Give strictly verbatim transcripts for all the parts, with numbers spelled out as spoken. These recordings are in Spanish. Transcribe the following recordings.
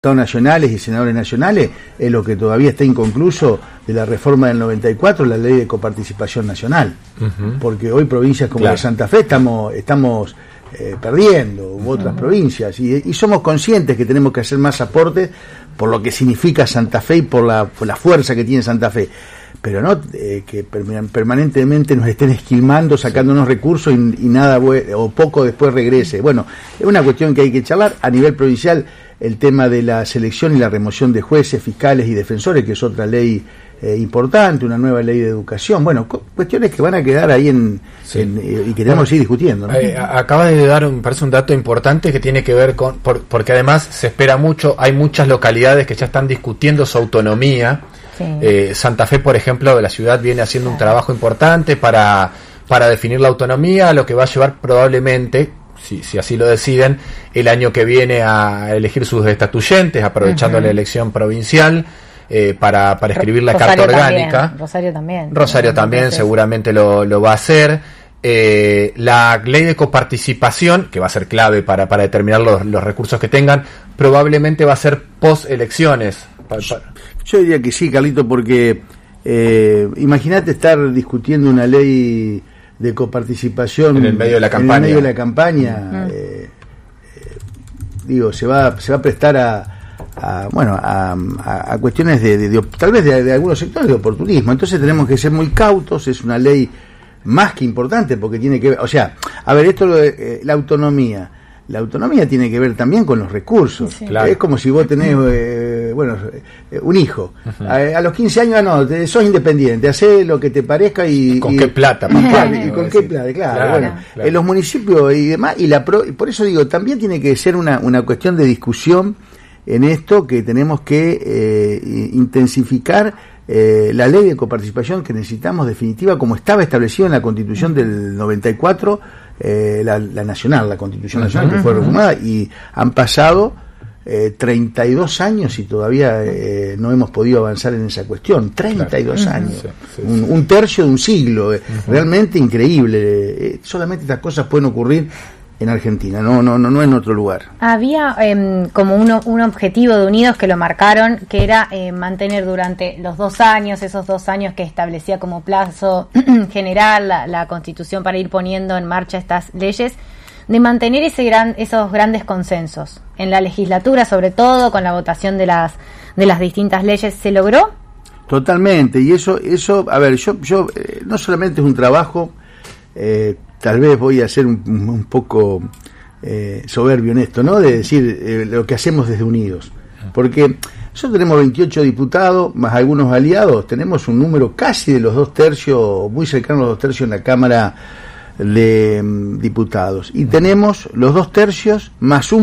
nacionales y senadores nacionales es lo que todavía está inconcluso de la reforma del noventa y cuatro, la ley de coparticipación nacional, uh-huh. porque hoy provincias como claro. la de Santa Fe estamos estamos eh, perdiendo, u otras uh-huh. provincias, y, y somos conscientes que tenemos que hacer más aportes por lo que significa Santa Fe y por la, por la fuerza que tiene Santa Fe, pero no eh, que permanentemente nos estén esquilmando, sacándonos recursos y, y nada o poco después regrese. Bueno, es una cuestión que hay que charlar a nivel provincial. El tema de la selección y la remoción de jueces, fiscales y defensores, que es otra ley eh, importante, una nueva ley de educación. Bueno, cu- cuestiones que van a quedar ahí en, sí. en eh, y que tenemos que ir discutiendo, ¿no? Eh, acaba de dar, me parece, un dato importante que tiene que ver con, por, porque además se espera mucho, hay muchas localidades que ya están discutiendo su autonomía. Sí. Eh, Santa Fe, por ejemplo, de la ciudad viene haciendo un trabajo importante para, para definir la autonomía, lo que va a llevar probablemente, Si, si así lo deciden, el año que viene a elegir sus estatuyentes, aprovechando uh-huh. la elección provincial, eh, para, para escribir la Rosario carta también, orgánica. Rosario también. Rosario también Entonces, seguramente lo, lo va a hacer. Eh, la ley de coparticipación, que va a ser clave para, para determinar los, los recursos que tengan, probablemente va a ser post-elecciones. Yo diría que sí, Carlito, porque eh, imagínate estar discutiendo una ley de coparticipación en el medio de la campaña, en el medio de la campaña uh-huh. eh, eh, digo, se va se va a prestar a, a bueno a, a, a cuestiones de, de, de tal vez de, de algunos sectores de oportunismo. Entonces tenemos que ser muy cautos. Es una ley más que importante porque tiene que ver, o sea, a ver, esto lo de, eh, la autonomía La autonomía tiene que ver también con los recursos. Sí. Claro. Es como si vos tenés, eh, bueno, eh, un hijo. Uh-huh. A, a los quince años, no, te, sos independiente, hacés lo que te parezca y... ¿Con y, qué plata? Y, claro, y con qué plata, claro. claro bueno, claro. En los municipios y demás, y la pro, y por eso digo, también tiene que ser una, una cuestión de discusión en esto, que tenemos que eh, intensificar eh, la ley de coparticipación que necesitamos definitiva, como estaba establecido en la Constitución del noventa y cuatro, Eh, la, la nacional, la Constitución Nacional, uh-huh, que fue reformada, y han pasado eh, treinta y dos años y todavía eh, no hemos podido avanzar en esa cuestión. treinta y dos claro. años, sí, sí, un, sí. un tercio de un siglo, eh, uh-huh. realmente increíble. Eh, solamente estas cosas pueden ocurrir en Argentina, no no no no en otro lugar. Había eh, como uno, un objetivo de Unidos que lo marcaron, que era eh, mantener durante los dos años, esos dos años que establecía como plazo general la, la Constitución para ir poniendo en marcha estas leyes, de mantener ese gran, esos grandes consensos en la legislatura, sobre todo con la votación de las de las distintas leyes. ¿Se logró? Totalmente, y eso eso a ver, yo yo eh, no solamente es un trabajo, eh, tal vez voy a ser un, un poco eh, soberbio en esto, ¿no? De decir eh, lo que hacemos desde Unidos. Porque nosotros tenemos veintiocho diputados, más algunos aliados, tenemos un número casi de los dos tercios, muy cercano a los dos tercios en la Cámara de um, Diputados. Y tenemos los dos tercios más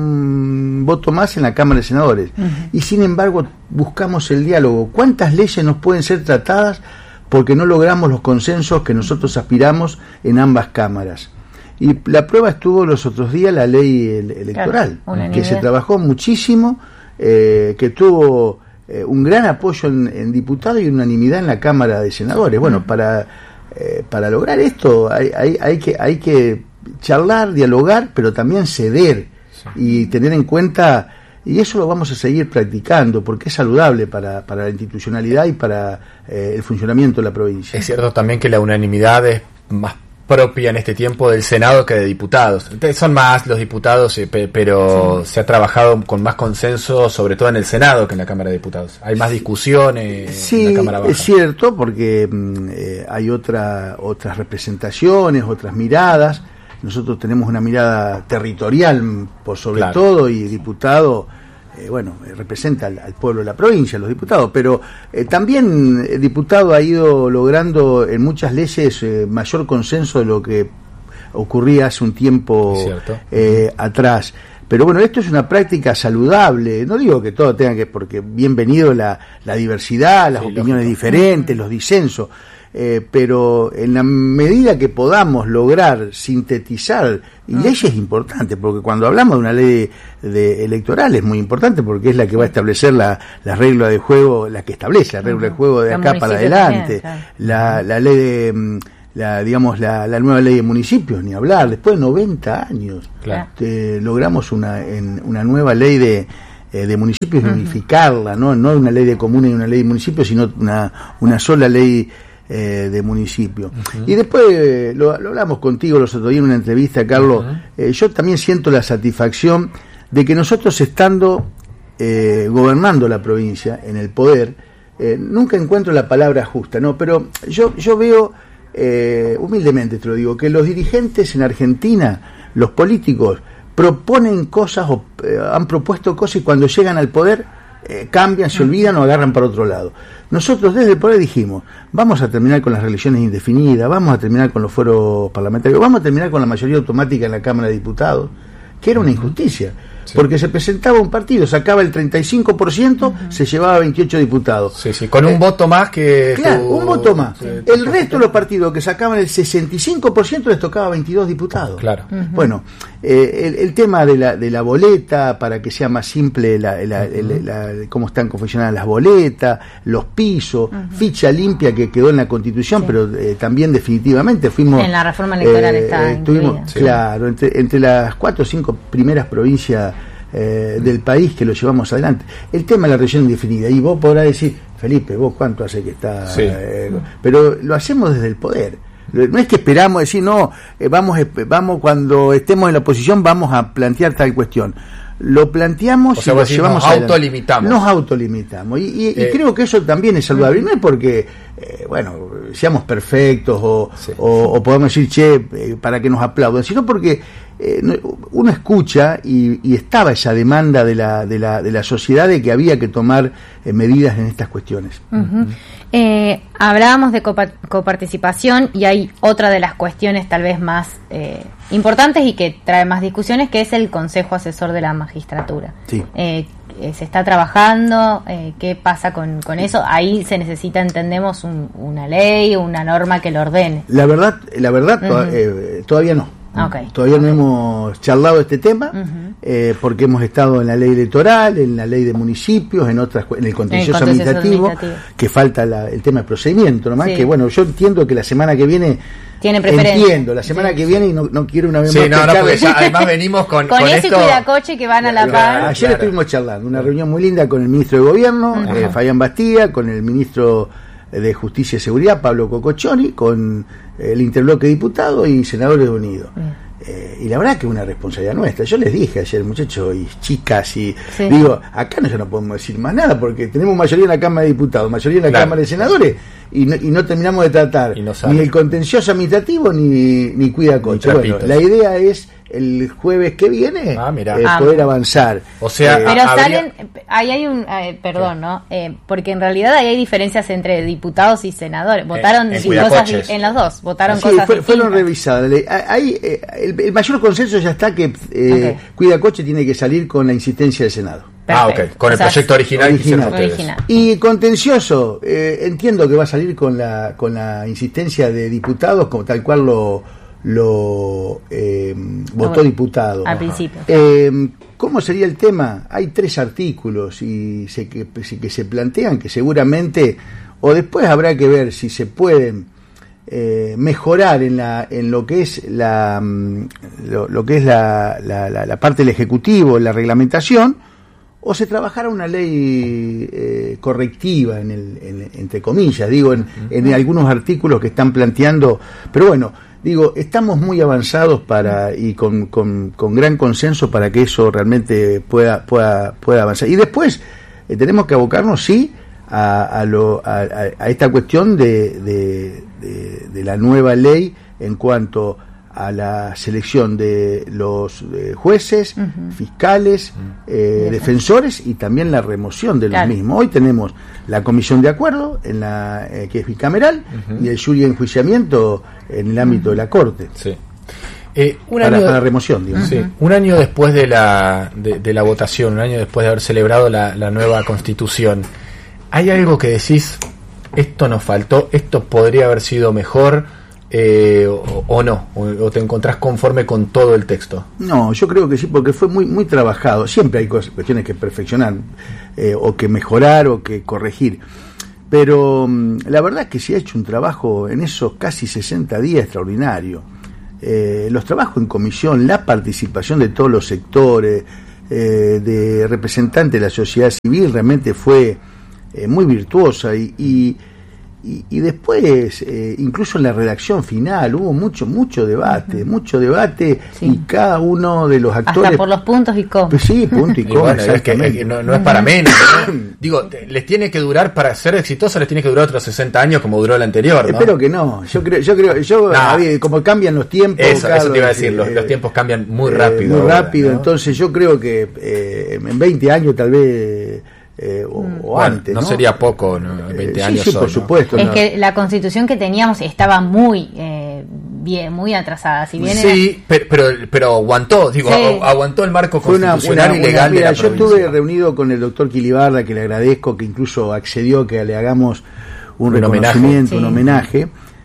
un voto más en la Cámara de Senadores. Uh-huh. Y sin embargo, buscamos el diálogo. ¿Cuántas leyes nos pueden ser tratadas porque no logramos los consensos que nosotros aspiramos en ambas cámaras? Y la prueba estuvo los otros días la ley electoral, claro, que se trabajó muchísimo, eh, que tuvo eh, un gran apoyo en, en diputados y unanimidad en la Cámara de Senadores. Bueno, para eh, para lograr esto hay, hay, hay que hay que charlar, dialogar, pero también ceder y tener en cuenta. Y eso lo vamos a seguir practicando porque es saludable para, para la institucionalidad y para eh, el funcionamiento de la provincia. Es cierto también que la unanimidad es más propia en este tiempo del Senado que de diputados. Son más los diputados, eh, pe- pero sí. Se ha trabajado con más consenso, sobre todo en el Senado que en la Cámara de Diputados. Hay más discusiones sí, en la Cámara Baja. Es cierto, porque eh, hay otra, otras representaciones, otras miradas. Nosotros tenemos una mirada territorial por sobre claro. todo, y diputado, eh, bueno, eh, representa al, al pueblo de la provincia, los diputados, pero eh, también el diputado ha ido logrando en muchas leyes eh, mayor consenso de lo que ocurría hace un tiempo eh, atrás. Pero bueno, esto es una práctica saludable. No digo que todo tenga que, porque bienvenido la, la diversidad, las sí, opiniones lógico. diferentes, los disensos. Eh, pero en la medida que podamos lograr sintetizar, y uh-huh. leyes importantes, porque cuando hablamos de una ley de, de electoral es muy importante porque es la que va a establecer la, la regla de juego, la que establece la regla uh-huh. de juego de acá para adelante, también, claro. la, la ley de, la, digamos, la, la nueva ley de municipios, ni hablar, después de noventa años, claro. te, logramos una, en, una nueva ley de eh, de municipios y uh-huh. unificarla, ¿no? No una ley de comunas y una ley de municipios, sino una, una sola ley eh, de municipio. Uh-huh. Y después, eh, lo, lo hablamos contigo los otros días en una entrevista, Carlos, uh-huh. eh, yo también siento la satisfacción de que nosotros estando eh, gobernando la provincia, en el poder, eh, nunca encuentro la palabra justa, ¿no? Pero yo, yo veo, eh, humildemente te lo digo, que los dirigentes en Argentina, los políticos, proponen cosas o eh, han propuesto cosas y cuando llegan al poder eh, cambian, se olvidan o agarran para otro lado. Nosotros desde el poder dijimos, vamos a terminar con las reelecciones indefinidas, vamos a terminar con los fueros parlamentarios, vamos a terminar con la mayoría automática en la Cámara de Diputados, que era una injusticia. Sí. Porque se presentaba un partido, sacaba el treinta y cinco por ciento, uh-huh. se llevaba veintiocho diputados. Sí, sí, con un eh, voto más que... Claro, tu... un voto más. Sí, el resto de los partidos que sacaban el sesenta y cinco por ciento les tocaba veintidós diputados. Claro. Uh-huh. Bueno, eh, el, el tema de la, de la boleta, para que sea más simple la, la, uh-huh. la, la, cómo están confeccionadas las boletas, los pisos, uh-huh. ficha limpia que quedó en la Constitución, sí. pero eh, también definitivamente fuimos... En la reforma electoral eh, está eh, tuvimos, sí. Claro, entre, entre las cuatro o cinco primeras provincias Eh, del país que lo llevamos adelante. El tema de la región indefinida, y vos podrás decir, Felipe, vos cuánto hace que está, sí. eh, pero lo hacemos desde el poder. No es que esperamos decir, no, eh, vamos, vamos cuando estemos en la oposición vamos a plantear tal cuestión. Lo planteamos, o sea, y lo decir, llevamos nos autolimitamos. Nos autolimitamos. Y, y, eh, y creo que eso también es saludable. No es porque, eh, bueno, seamos perfectos o, sí. o, o podamos decir, che, eh, para que nos aplaudan, sino porque eh, uno escucha y, y estaba esa demanda de la, de, la, de la sociedad de que había que tomar eh, medidas en estas cuestiones. Uh-huh. Uh-huh. Eh, hablábamos de copa- coparticipación y hay otra de las cuestiones tal vez más eh, importantes y que trae más discusiones, que es el Consejo Asesor de la Magistratura. Sí. Eh, se está trabajando, eh, ¿qué pasa con, con eso? Ahí se necesita, entendemos, un, una ley, una norma que lo ordene. La verdad, la verdad uh-huh. to- eh, todavía no. Okay. Todavía okay. no hemos charlado este tema uh-huh. eh, porque hemos estado en la ley electoral, en la ley de municipios, en otras, en el contencioso, el contencioso administrativo, administrativo, que falta la, el tema de procedimiento, nomás sí. que bueno, yo entiendo que la semana que viene tiene preferencia. Entiendo, la semana sí. que viene y no, no quiero una vez sí, más. No, no, porque ya, además venimos con con, con ese esto... cuidacoche que van a la par. Ayer claro. estuvimos charlando, una reunión muy linda con el ministro de Gobierno, uh-huh. eh, Fabián Bastía, con el ministro de Justicia y Seguridad, Pablo Cocochoni, con el interbloque de diputados y senadores unidos. Uh-huh. Eh, y la verdad que es una responsabilidad nuestra. Yo les dije ayer, muchachos y chicas, y sí. digo, acá no, ya no podemos decir más nada porque tenemos mayoría en la Cámara de Diputados, mayoría en la claro. Cámara de Senadores y no, y no terminamos de tratar no ni el contencioso administrativo ni, ni cuida coche. Bueno, la idea es el jueves que viene ah, eh, ah, poder avanzar. O sea, eh, pero habría... salen, ahí hay un, eh, perdón, ¿no? Eh, porque en realidad ahí hay diferencias entre diputados y senadores. Votaron en, cosas en los dos, votaron sí, cosas fue, fueron revisadas. Ahí eh, el, el mayor consenso ya está que eh, okay. Cuidacoche tiene que salir con la insistencia del Senado. Perfecto. Ah, ok, con o el sea, proyecto original, original. original. Y contencioso, eh, entiendo que va a salir con la con la insistencia de diputados, como tal cual lo lo eh, votó no, diputado. Al principio. Eh, ¿Cómo sería el tema? Hay tres artículos y se, que, que se plantean que seguramente, o después habrá que ver si se pueden eh, mejorar en la en lo que es la lo, lo que es la, la, la, la parte del ejecutivo, la reglamentación, o se trabajara una ley eh, correctiva en el en, entre comillas, digo en, en algunos artículos que están planteando, pero bueno, digo, estamos muy avanzados para y con, con, con gran consenso para que eso realmente pueda pueda pueda avanzar. Y después eh, tenemos que abocarnos sí a a, lo, a, a esta cuestión de, de, de, de la nueva ley en cuanto a la selección de los eh, jueces, uh-huh. fiscales, eh, uh-huh. defensores y también la remoción de los claro. mismos. Hoy tenemos la comisión de acuerdo, en la eh, que es bicameral, uh-huh. y el jury de enjuiciamiento en el ámbito uh-huh. de la Corte. Sí. Eh, un para, año, para la remoción, digamos. Sí. Un año después de la, de, de la votación, un año después de haber celebrado la, la nueva Constitución, ¿hay algo que decís, esto nos faltó, esto podría haber sido mejor? Eh, o, o no, o, o te encontrás conforme con todo el texto. No, yo creo que sí, porque fue muy muy trabajado. Siempre hay cosas, cuestiones que perfeccionar eh, o que mejorar o que corregir, pero um, la verdad es que se ha hecho un trabajo en esos casi sesenta días extraordinario. Eh, los trabajos en comisión, la participación de todos los sectores, eh, de representante de la sociedad civil realmente fue eh, muy virtuosa y, y Y, y después, eh, incluso en la redacción final, hubo mucho, mucho debate, uh-huh. mucho debate, sí. y cada uno de los actores... Hasta por los puntos y coma. Pues sí, punto y coma, bueno, es que, es que no, no es para menos, ¿no? Digo, les tiene que durar, para ser exitosos, les tiene que durar otros sesenta años como duró el anterior, ¿no? Espero que no, yo creo, yo creo, yo, nah. ver, como cambian los tiempos... Eso, Carlos, eso te iba a decir, eh, los, los tiempos cambian muy rápido. Eh, muy ahora, rápido, ¿no? Entonces yo creo que eh, en veinte años tal vez... Eh, o, mm. o bueno, antes, no, ¿no? sería poco, ¿no? veinte eh, años sí, sí, son, por ¿no? supuesto. Es no. que la constitución que teníamos estaba muy eh, bien, muy atrasada. Si bien sí, era... pero, pero pero aguantó, digo, sí. aguantó el marco Fue constitucional una, una, y legal una, mira, de la yo provincia. estuve reunido con el doctor Quilibarda, que le agradezco, que incluso accedió que le hagamos un, un reconocimiento, homenaje. un homenaje,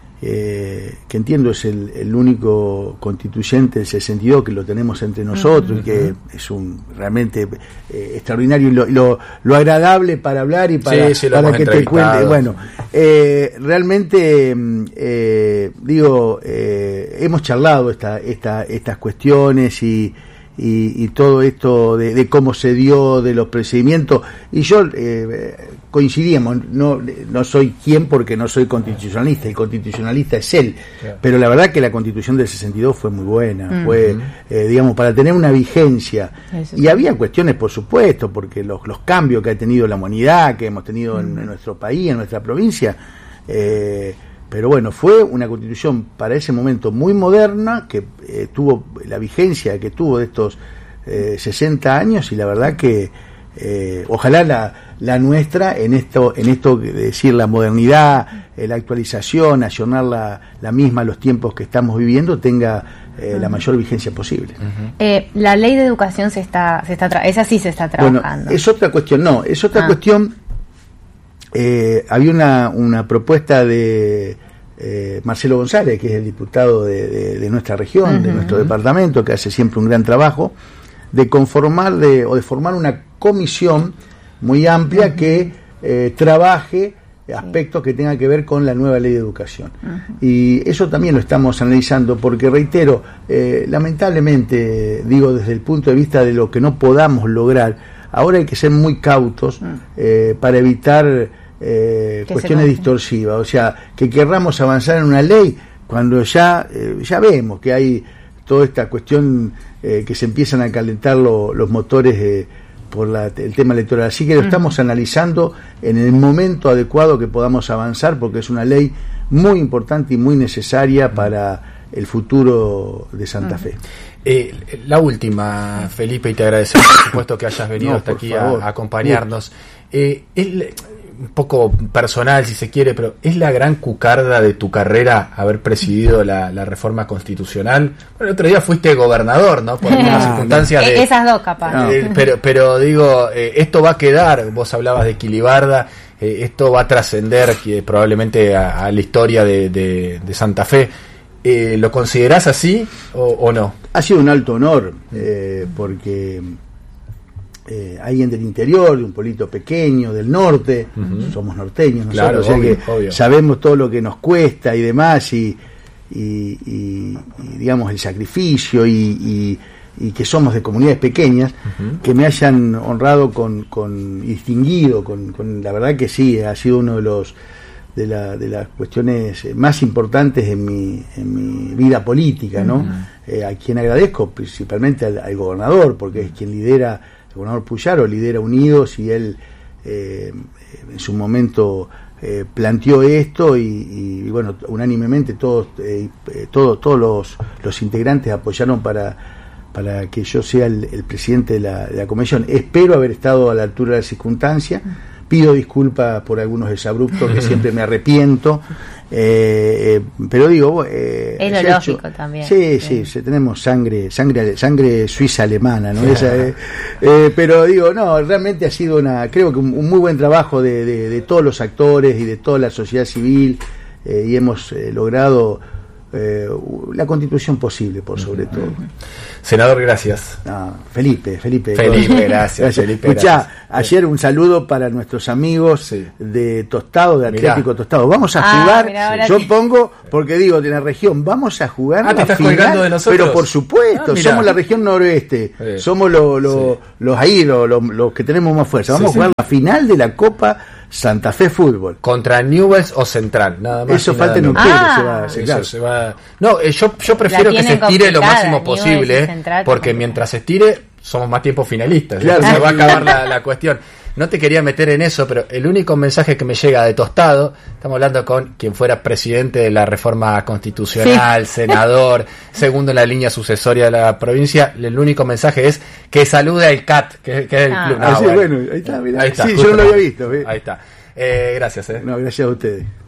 eh, que entiendo es el, el único constituyente del sesenta y dos que lo tenemos entre nosotros, uh-huh. y que es un realmente eh, extraordinario y lo, lo, lo agradable para hablar y para, sí, sí, para que te cuente. Bueno, eh, realmente eh, digo, eh, hemos charlado esta, esta, estas cuestiones y Y, y todo esto de, de cómo se dio, de los procedimientos, y yo eh, coincidíamos, no no soy quien porque no soy constitucionalista, el constitucionalista es él, claro. Pero la verdad que la Constitución del sesenta y dos fue muy buena, uh-huh. fue, eh, digamos, para tener una vigencia, Eso y sí. había cuestiones, por supuesto, porque los, los cambios que ha tenido la humanidad, que hemos tenido uh-huh. en, en nuestro país, en nuestra provincia, eh, pero bueno, fue una constitución para ese momento muy moderna, que eh, tuvo la vigencia que tuvo de estos eh, sesenta años, y la verdad que eh, ojalá la, la nuestra en esto, en esto de decir la modernidad, eh, la actualización, ayornar la, la misma a los tiempos que estamos viviendo, tenga eh, uh-huh. la mayor vigencia posible. Uh-huh. Eh, la ley de educación se está, se está tra- esa sí se está trabajando. Bueno, es otra cuestión, no, es otra ah. cuestión. Eh, había una, una propuesta de eh, Marcelo González, que es el diputado de, de, de nuestra región, uh-huh. de nuestro departamento, que hace siempre un gran trabajo, de conformar de, o de formar una comisión muy amplia uh-huh. que eh, trabaje aspectos que tengan que ver con la nueva ley de educación. Uh-huh. Y eso también lo estamos analizando, porque reitero, eh, lamentablemente, digo, desde el punto de vista de lo que no podamos lograr, ahora hay que ser muy cautos eh, para evitar eh, cuestiones distorsivas, o sea, que querramos avanzar en una ley cuando ya eh, ya vemos que hay toda esta cuestión eh, que se empiezan a calentar lo, los motores eh, por la, el tema electoral, así que lo uh-huh. estamos analizando en el momento adecuado que podamos avanzar, porque es una ley muy importante y muy necesaria uh-huh. para el futuro de Santa uh-huh. Fe. Eh, la última, Felipe, y te agradecemos por supuesto que hayas venido no, hasta aquí a, a acompañarnos. Eh, es un poco personal si se quiere, pero ¿es la gran cucarda de tu carrera haber presidido la, la reforma constitucional? Bueno, el otro día fuiste gobernador, ¿no? Por algunas circunstancias de, esas dos capaz. Eh, pero, pero digo, eh, esto va a quedar, vos hablabas de Quilibarda, eh, esto va a trascender que probablemente a, a la historia de, de, de Santa Fe. Eh, ¿Lo considerás así o, o no? Ha sido un alto honor, eh, porque eh, alguien del interior, de un pueblito pequeño, del norte, uh-huh. somos norteños nosotros, claro, o sea obvio, que obvio. Sabemos todo lo que nos cuesta y demás, y, y, y, y digamos el sacrificio, y, y, y que somos de comunidades pequeñas, uh-huh. que me hayan honrado con, con y distinguido, con, con la verdad que sí, ha sido uno de los de, la, de las cuestiones más importantes en mi, en mi vida política, ¿no? Uh-huh. Eh, a quien agradezco principalmente al, al gobernador, porque es quien lidera, el gobernador Puyaro lidera Unidos, y él eh, en su momento eh, planteó esto, y, y bueno, unánimemente todos eh, todos, todos los, los integrantes apoyaron para, para que yo sea el, el presidente de la, de la comisión. Espero haber estado a la altura de la circunstancia. Pido disculpas por algunos desabruptos que siempre me arrepiento, eh, eh, pero digo eh, es lo lógico hecho, también. Sí, sí, sí, tenemos sangre, sangre, sangre suiza alemana, ¿no? Esa, eh, eh, pero digo, no, realmente ha sido una, creo que un, un muy buen trabajo de, de, de todos los actores y de toda la sociedad civil, eh, y hemos eh, logrado eh, la Constitución posible, por sobre todo. Senador, gracias. No, Felipe, Felipe. Felipe, gracias. gracias. Felipe, Escuchá, gracias. ayer un saludo para nuestros amigos sí. de Tostado, de Atlético Mirá. Tostado. Vamos a ah, jugar, mirá, yo pongo, porque digo, de la región, vamos a jugar ah, ¿te estás final, colgando de nosotros? Pero por supuesto, ah, somos la región noroeste, sí. somos lo, lo, sí. los ahí, los lo, lo que tenemos más fuerza. Vamos sí, a jugar sí. la final de la Copa Santa Fe Fútbol. Contra Newell's o Central, nada más. Eso falta en octubre, ah, se va, sí, claro. se va. No, eh, yo, yo prefiero que se estire lo máximo posible, Central, porque mientras se estire, somos más tiempo finalistas. Claro. Se va a acabar la, la cuestión. No te quería meter en eso, pero el único mensaje que me llega de Tostado, estamos hablando con quien fuera presidente de la reforma constitucional, sí. senador, segundo en la línea sucesoria de la provincia, el único mensaje es que salude al C A T, que, que es el ah. club. No, ah, sí, bueno. bueno, ahí está, mirá. Ahí está, sí, yo no lo había visto. ¿ve? Ahí está. Eh, gracias. Eh. No, gracias a ustedes.